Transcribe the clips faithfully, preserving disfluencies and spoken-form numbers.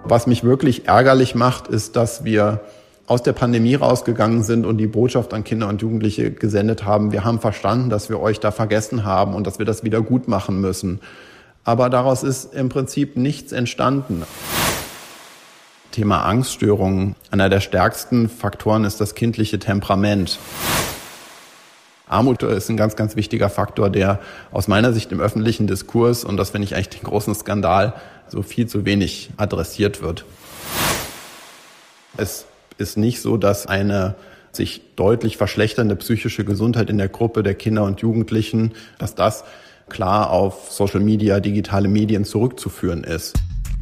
Was mich wirklich ärgerlich macht, ist, dass wir aus der Pandemie rausgegangen sind und die Botschaft an Kinder und Jugendliche gesendet haben, wir haben verstanden, dass wir euch da vergessen haben und dass wir das wieder gut machen müssen. Aber daraus ist im Prinzip nichts entstanden. Thema Angststörungen. Einer der stärksten Faktoren ist das kindliche Temperament. Armut ist ein ganz, ganz wichtiger Faktor, der aus meiner Sicht im öffentlichen Diskurs, und das finde ich eigentlich den großen Skandal, so viel zu wenig adressiert wird. Es ist nicht so, dass eine sich deutlich verschlechternde psychische Gesundheit in der Gruppe der Kinder und Jugendlichen, dass das klar auf Social Media, digitale Medien zurückzuführen ist.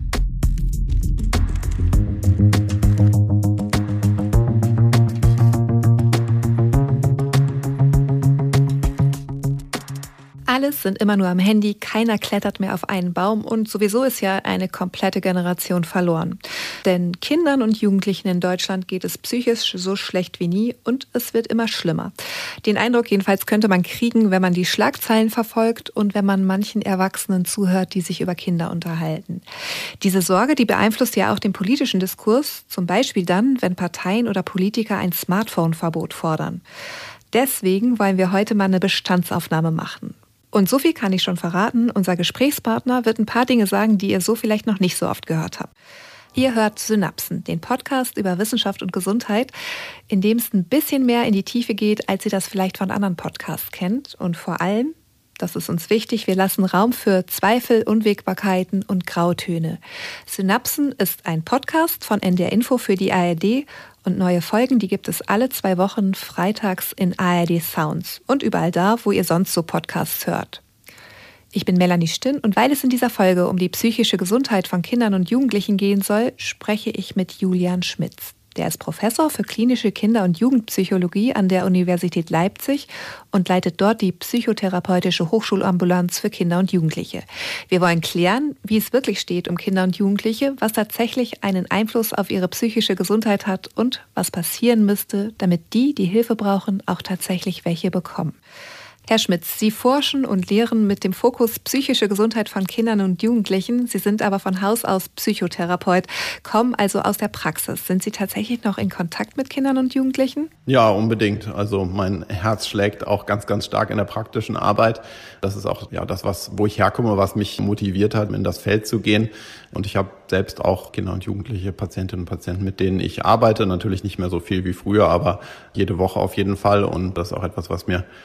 Alles sind immer nur am Handy, keiner klettert mehr auf einen Baum und sowieso ist ja eine komplette Generation verloren. Denn Kindern und Jugendlichen in Deutschland geht es psychisch so schlecht wie nie und es wird immer schlimmer. Den Eindruck jedenfalls könnte man kriegen, wenn man die Schlagzeilen verfolgt und wenn man manchen Erwachsenen zuhört, die sich über Kinder unterhalten. Diese Sorge, die beeinflusst ja auch den politischen Diskurs, zum Beispiel dann, wenn Parteien oder Politiker ein Smartphone-Verbot fordern. Deswegen wollen wir heute mal eine Bestandsaufnahme machen. Und so viel kann ich schon verraten, unser Gesprächspartner wird ein paar Dinge sagen, die ihr so vielleicht noch nicht so oft gehört habt. Ihr hört Synapsen, den Podcast über Wissenschaft und Gesundheit, in dem es ein bisschen mehr in die Tiefe geht, als ihr das vielleicht von anderen Podcasts kennt. Und vor allem, das ist uns wichtig, wir lassen Raum für Zweifel, Unwägbarkeiten und Grautöne. Synapsen ist ein Podcast von N D R Info für die A R D und neue Folgen, die gibt es alle zwei Wochen freitags in A R D Sounds und überall da, wo ihr sonst so Podcasts hört. Ich bin Melanie Stinn und weil es in dieser Folge um die psychische Gesundheit von Kindern und Jugendlichen gehen soll, spreche ich mit Julian Schmitz. Der ist Professor für klinische Kinder- und Jugendpsychologie an der Universität Leipzig und leitet dort die psychotherapeutische Hochschulambulanz für Kinder und Jugendliche. Wir wollen klären, wie es wirklich steht um Kinder und Jugendliche, was tatsächlich einen Einfluss auf ihre psychische Gesundheit hat und was passieren müsste, damit die, die Hilfe brauchen, auch tatsächlich welche bekommen. Herr Schmitz, Sie forschen und lehren mit dem Fokus psychische Gesundheit von Kindern und Jugendlichen. Sie sind aber von Haus aus Psychotherapeut, kommen also aus der Praxis. Sind Sie tatsächlich noch in Kontakt mit Kindern und Jugendlichen? Ja, unbedingt. Also mein Herz schlägt auch ganz, ganz stark in der praktischen Arbeit. Das ist auch ja das, was, wo ich herkomme, was mich motiviert hat, in das Feld zu gehen. Und ich habe selbst auch Kinder und Jugendliche, Patientinnen und Patienten, mit denen ich arbeite. Natürlich nicht mehr so viel wie früher, aber jede Woche auf jeden Fall. Und das ist auch etwas, was mir